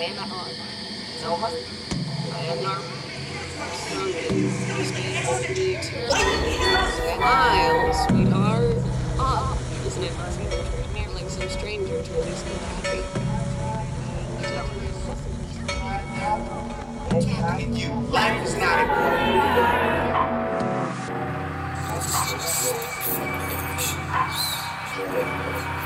Smile, sweetheart. Isn't it like some stranger to at least look happy? Talking to you. Life is not important.